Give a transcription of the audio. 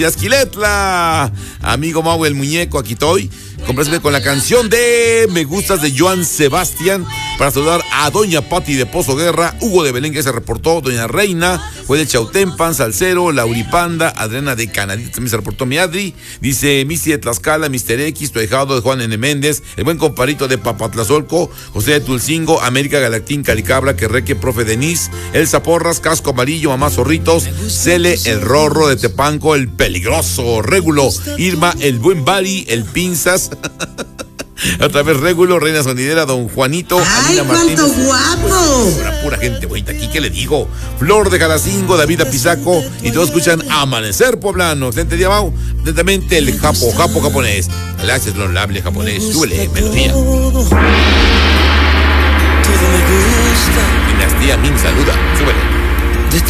Esquiletla, amigo Mau el muñeco, aquí estoy. Compláceme con la canción de Me Gustas de Joan Sebastián para saludar a Doña Pati de Pozo Guerra, Hugo de Belén que se reportó, Doña Reina, fue de Chautempan, Salcero, Lauripanda, Adriana de Canadita también se reportó, mi Adri, dice Missy de Tlaxcala, Mr. X, tu ahijado de Juan N. Méndez, el buen comparito de Papatlazolco, José de Tulcingo, América Galactín, Calicabra, Querreque, Profe Denise, Elsa Porras, Casco Amarillo, Mamá Zorritos, Cele, el Rorro de Tepanco, el Peligroso, Régulo, Irma, el Buen Bari, el Pinzas, otra vez Régulo, Reina Sonidera, Don Juanito, ¡ay, Alina cuánto Martínez, guapo! pura gente bonita aquí, ¿qué le digo? Flor de Jalacingo, David Apizaco, y todos escuchan Amanecer Poblano. Excelente día, Mau. Atentamente el japonés. Gracias, lo hable japonés. Súbele, melodía. Dinastía Min saluda. Súbele.